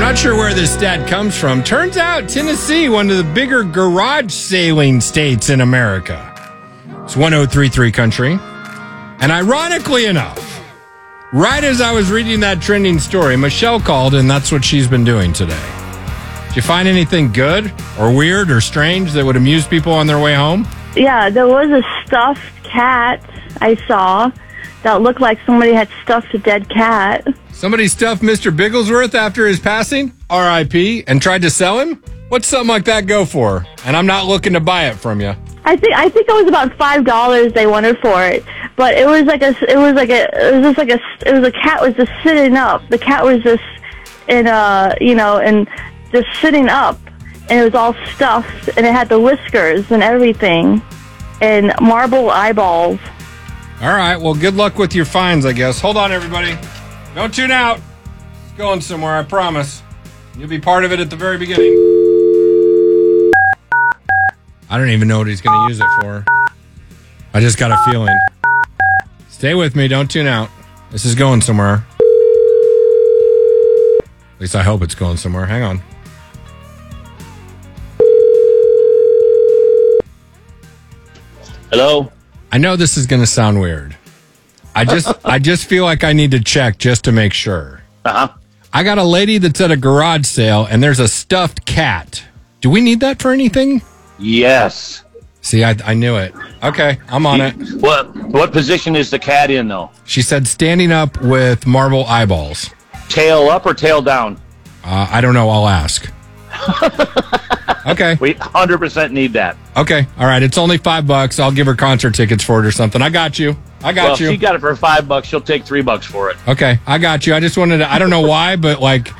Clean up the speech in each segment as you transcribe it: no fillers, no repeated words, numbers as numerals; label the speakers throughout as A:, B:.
A: not sure where this stat comes from. Turns out Tennessee, one of the bigger garage sailing states in America. It's 1033 country. And ironically enough, right as I was reading that trending story, Michelle called, and that's what she's been doing today. Did you find anything good or weird or strange that would amuse people on their way home?
B: Yeah, there was a stuffed cat I saw that looked like somebody had stuffed a dead cat.
A: Somebody stuffed Mr. Bigglesworth after his passing, R.I.P., and tried to sell him? What's something like that go for? And I'm not looking to buy it from you.
B: I think it was about $5 they wanted for it, but it was a cat was just sitting up. The cat was just and just sitting up, and it was all stuffed, and it had the whiskers and everything, and marble eyeballs.
A: All right, well, good luck with your finds, I guess. Hold on, everybody. Don't tune out. It's going somewhere, I promise. You'll be part of it at the very beginning. I don't even know what he's going to use it for. I just got a feeling. Stay with me. Don't tune out. This is going somewhere. At least I hope it's going somewhere. Hang on.
C: Hello?
A: I know this is going to sound weird. I just feel like I need to check just to make sure.
C: Uh-huh.
A: I got a lady that's at a garage sale, and there's a stuffed cat. Do we need that for anything?
C: Yes.
A: See, I knew it. Okay, I'm on it.
C: What position is the cat in, though?
A: She said standing up with marble eyeballs.
C: Tail up or tail down?
A: I don't know. I'll ask. Okay.
C: We 100% need that.
A: Okay. All right. It's only $5. I'll give her concert tickets for it or something. I got you.
C: Well, if she got it for $5, she'll take $3 for it.
A: Okay. I got you. I just wanted to, I don't know why, but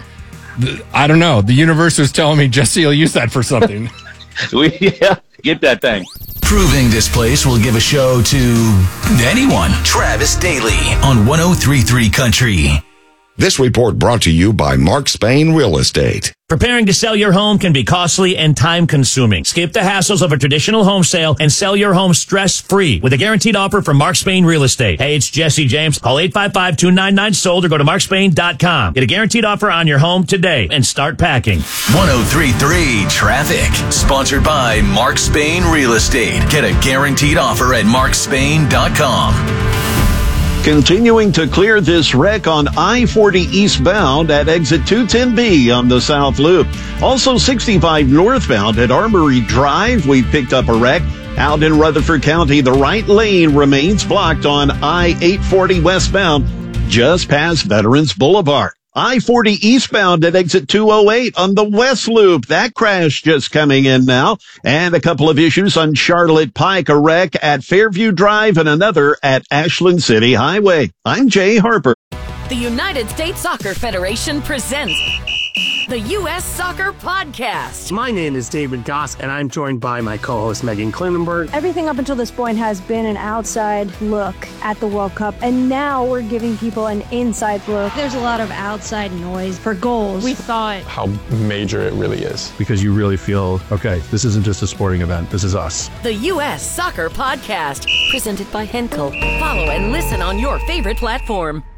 A: I don't know. The universe was telling me Jesse will use that for something.
C: Yeah, get that thing.
D: Proving this place will give a show to anyone. Travis Daly on 1033 Country.
E: This report brought to you by Mark Spain Real Estate.
F: Preparing to sell your home can be costly and time-consuming. Skip the hassles of a traditional home sale and sell your home stress-free with a guaranteed offer from Mark Spain Real Estate. Hey, it's Jesse James. Call 855-299-SOLD or go to markspain.com. Get a guaranteed offer on your home today and start packing.
D: 1033 Traffic. Sponsored by Mark Spain Real Estate. Get a guaranteed offer at markspain.com.
G: Continuing to clear this wreck on I-40 eastbound at exit 210B on the South Loop. Also 65 northbound at Armory Drive. We picked up a wreck. Out in Rutherford County, the right lane remains blocked on I-840 westbound just past Veterans Boulevard. I-40 eastbound at exit 208 on the West Loop. That crash just coming in now. And a couple of issues on Charlotte Pike, a wreck at Fairview Drive and another at Ashland City Highway. I'm Jay Harper.
H: The United States Soccer Federation presents the U.S. Soccer Podcast.
I: My name is David Goss, and I'm joined by my co-host Megan Klinenberg.
J: Everything up until this point has been an outside look at the World Cup, and now we're giving people an inside look.
K: There's a lot of outside noise for goals.
L: We thought
M: how major it really is.
N: Because you really feel, okay, this isn't just a sporting event, this is us.
H: The U.S. Soccer Podcast, presented by Henkel. Follow and listen on your favorite platform.